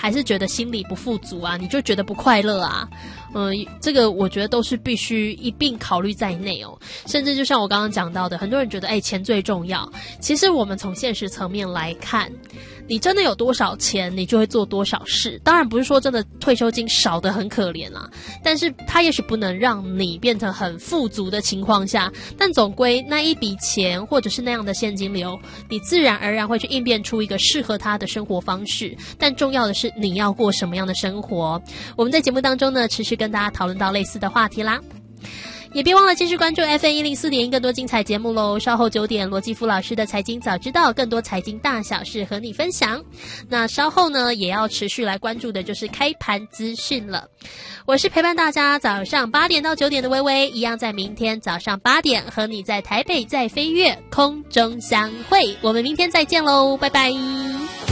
还是觉得心里不富足啊，你就觉得不快乐啊。这个我觉得都是必须一并考虑在内哦。甚至就像我刚刚讲到的，很多人觉得钱最重要，其实我们从现实层面来看，你真的有多少钱，你就会做多少事。当然不是说真的退休金少得很可怜啦，但是它也许不能让你变成很富足的情况下，但总归那一笔钱或者是那样的现金流，你自然而然会去应变出一个适合他的生活方式。但重要的是你要过什么样的生活。我们在节目当中呢，持续跟大家讨论到类似的话题啦。也别忘了继续关注 FM104.1 更多精彩节目咯。稍后9点罗继夫老师的财经早知道，更多财经大小事和你分享。那稍后呢，也要持续来关注的就是开盘资讯了。我是陪伴大家早上8点到9点的微微，一样在明天早上8点和你在台北在飞跃空中相会。我们明天再见咯，拜拜。